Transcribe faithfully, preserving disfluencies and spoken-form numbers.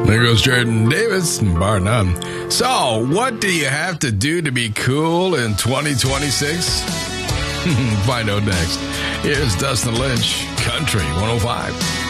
There goes Jordan Davis, bar none. So, what do you have to do to be cool in twenty twenty-six? Find out next. Here's Dustin Lynch, Country one oh five.